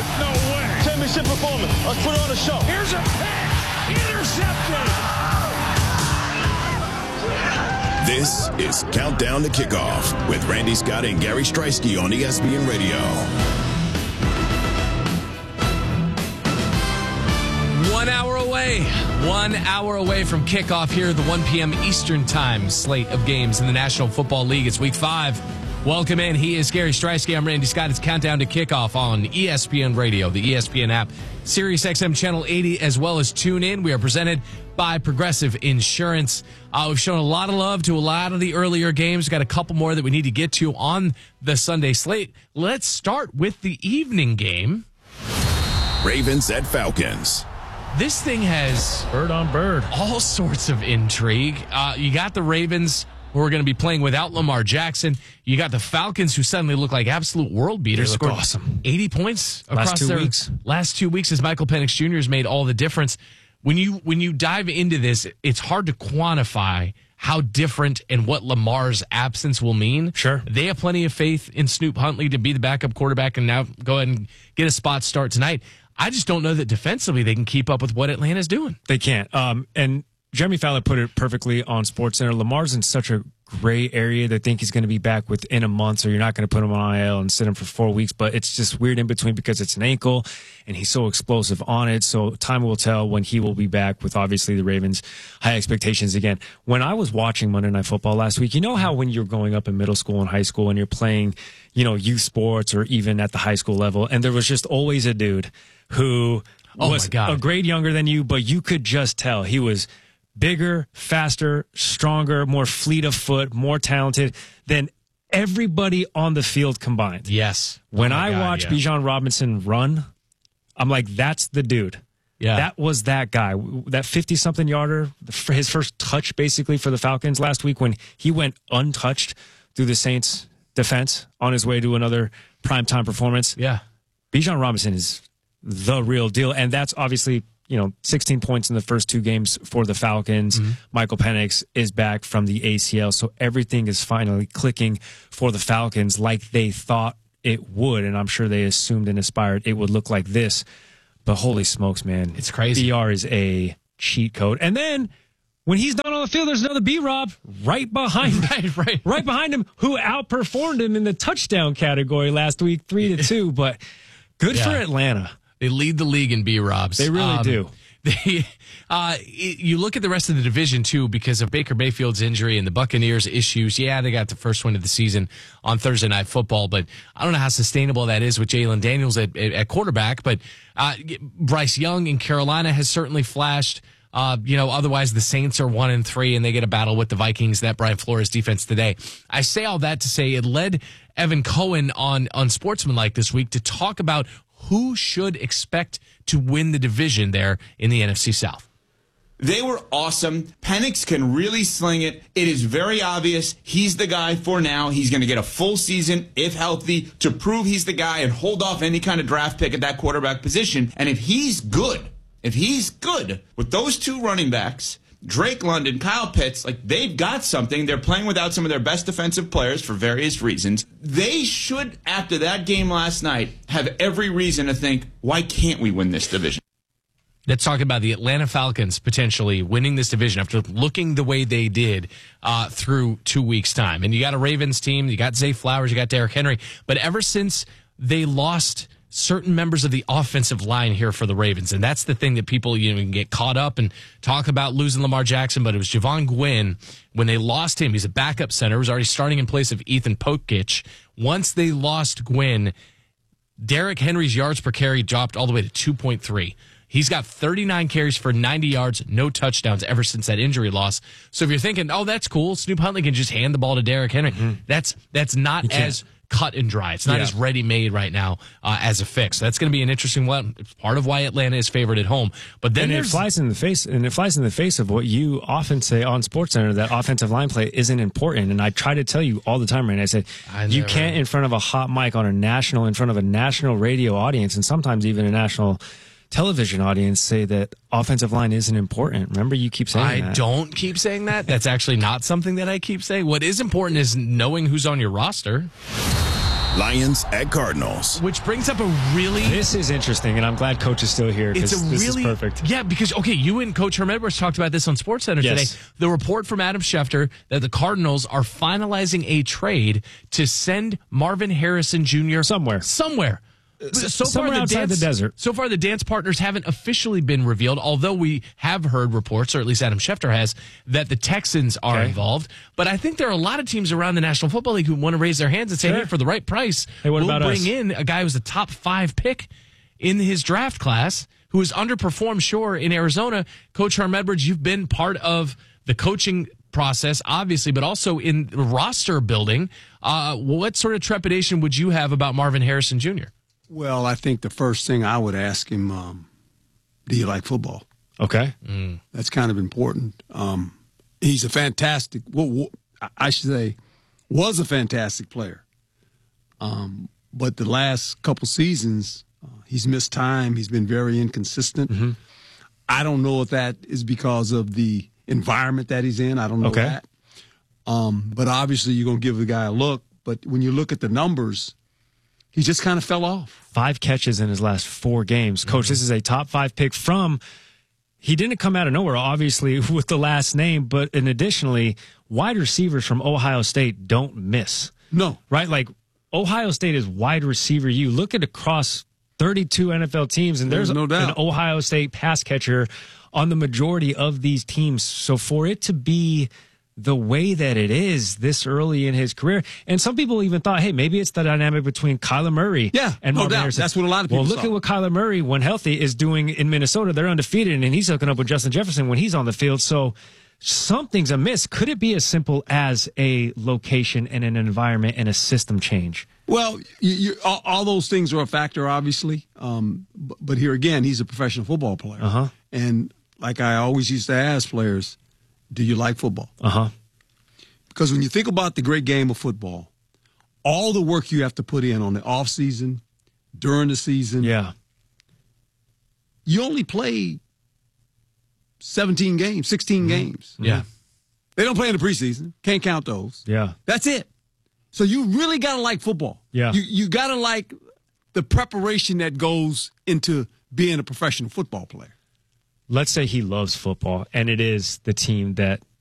There's no way. Championship performance. Let's put on a show. Here's a pick. Intercepted. This is Countdown to Kickoff with Randy Scott and Gary Streisky on ESPN Radio. 1 hour away. 1 hour away from kickoff here, the 1 p.m. Eastern Time slate of games in the National Football League. It's Week 5. Welcome in. He is Gary Streisky. I'm Randy Scott. It's Countdown to Kickoff on ESPN Radio, the ESPN app, Sirius XM Channel 80, as well as TuneIn. We are presented by Progressive Insurance. We've shown a lot of love to a lot of the earlier games. We've got a couple more that we need to get to on the Sunday slate. Let's start with the evening game. Ravens at Falcons. This thing has Bird on bird. all sorts of intrigue. You got the Ravens, who are going to be playing without Lamar Jackson. You got the Falcons, who suddenly look like absolute world beaters. They look awesome. 80 points across Last 2 their weeks. last 2 weeks as Michael Penix Jr. has made all the difference. When you dive into this, it's hard to quantify how different and what Lamar's absence will mean. Sure. They have plenty of faith in Snoop Huntley to be the backup quarterback and now go ahead and get a spot start tonight. I just don't know that defensively they can keep up with what Atlanta's doing. They can't. And Jeremy Fowler put it perfectly on SportsCenter. Lamar's in such a gray area. They think he's going to be back within a month, so you're not going to put him on IL and sit him for 4 weeks. But it's just weird in between because it's an ankle, and he's so explosive on it. So time will tell when he will be back with, obviously, the Ravens' high expectations again. When I was watching Monday Night Football last week, you know how when you're growing up in middle school and high school and you're playing, youth sports or even at the high school level, and there was just always a dude who was a grade younger than you, but you could just tell he was bigger, faster, stronger, more fleet of foot, more talented than everybody on the field combined. Yes. When I watch Bijan Robinson run, I'm like, that's the dude. Yeah. That was that guy. That 50-something yarder, his first touch basically for the Falcons last week when he went untouched through the Saints defense on his way to another primetime performance. Yeah. Bijan Robinson is the real deal. And that's obviously, 16 points in the first 2 games for the Falcons. Mm-hmm. Michael Penix is back from the ACL. So everything is finally clicking for the Falcons like they thought it would. And I'm sure they assumed and aspired it would look like this. But holy smokes, man. It's crazy. BR is a cheat code. And then when he's not on the field, there's another B-Rob right behind right behind him who outperformed him in the touchdown category last week, 3-2. But good for Atlanta. They lead the league in B-Robs. They really do. You look at the rest of the division, too, because of Baker Mayfield's injury and the Buccaneers' issues. Yeah, they got the first win of the season on Thursday Night Football, but I don't know how sustainable that is with Jalen Daniels at quarterback. But Bryce Young in Carolina has certainly flashed. Otherwise the Saints are 1-3 and they get a battle with the Vikings, that Brian Flores defense today. I say all that to say it led Evan Cohen on Sportsmanlike this week to talk about who should expect to win the division there in the NFC South. They were awesome. Penix can really sling it. It is very obvious he's the guy for now. He's going to get a full season, if healthy, to prove he's the guy and hold off any kind of draft pick at that quarterback position. And if he's good with those 2 running backs, Drake London, Kyle Pitts, they've got something. They're playing without some of their best defensive players for various reasons. They should, after that game last night, have every reason to think, why can't we win this division? Let's talk about the Atlanta Falcons potentially winning this division after looking the way they did through 2 weeks' time. And you got a Ravens team, you got Zay Flowers, you got Derrick Henry. But ever since they lost certain members of the offensive line here for the Ravens, and that's the thing that people can get caught up and talk about losing Lamar Jackson, but it was Javon Gwynn. When they lost him, he's a backup center, was already starting in place of Ethan Pokic. Once they lost Gwynn, Derrick Henry's yards per carry dropped all the way to 2.3. He's got 39 carries for 90 yards, no touchdowns ever since that injury loss. So if you're thinking, oh, that's cool, Snoop Huntley can just hand the ball to Derrick Henry, that's not as cut and dry. It's not as ready-made right now as a fix. So that's going to be an interesting one. It's part of why Atlanta is favored at home. But then it flies in the face of what you often say on SportsCenter, that offensive line play isn't important. And I try to tell you all the time, Randy. I said you can't in front of a hot mic in front of a national radio audience, and sometimes even a national television audience, say that offensive line isn't important. Remember, you keep saying that. I don't keep saying that. That's actually not something that I keep saying. What is important is knowing who's on your roster. Lions at Cardinals. Which brings up a really... This is interesting, and I'm glad Coach is still here because this is perfect. Yeah, because, okay, you and Coach Herm Edwards talked about this on SportsCenter today. The report from Adam Schefter that the Cardinals are finalizing a trade to send Marvin Harrison Jr. Somewhere. Somewhere outside the desert. So far, the dance partners haven't officially been revealed, although we have heard reports, or at least Adam Schefter has, that the Texans are involved. But I think there are a lot of teams around the National Football League who want to raise their hands and say, hey, for the right price, we'll bring in a guy who's a top 5 pick in his draft class who has underperformed, sure, in Arizona. Coach Herm Edwards, you've been part of the coaching process, obviously, but also in the roster building. What sort of trepidation would you have about Marvin Harrison Jr.? Well, I think the first thing I would ask him, do you like football? Okay. That's kind of important. He's a fantastic, I should say, was a fantastic player. But the last couple seasons, he's missed time. He's been very inconsistent. Mm-hmm. I don't know if that is because of the environment that he's in. I don't know that. But obviously, you're going to give the guy a look. But when you look at the numbers, he just kind of fell off. 5 catches in his last 4 games. Coach, this is a top 5 pick he didn't come out of nowhere, obviously, with the last name, but additionally, wide receivers from Ohio State don't miss. No. Right? Like, Ohio State is wide receiver. You look at across 32 NFL teams, and there's no doubt an Ohio State pass catcher on the majority of these teams. So for it to be the way that it is this early in his career. And some people even thought, hey, maybe it's the dynamic between Kyler Murray and Marvin Harrison. That's what a lot of people look saw. at what Kyler Murray, when healthy, is doing in Minnesota. They're undefeated, and he's hooking up with Justin Jefferson when he's on the field. So something's amiss. Could it be as simple as a location and an environment and a system change? Well, all those things are a factor, obviously. But here again, he's a professional football player. And like I always used to ask players, do you like football? Because when you think about the great game of football, all the work you have to put in on the off season, during the season, you only play 17 games, 16 games. Yeah. They don't play in the preseason. Can't count those. Yeah. That's it. So you really got to like football. Yeah. You got to like the preparation that goes into being a professional football player. Let's say he loves football, and it is the team that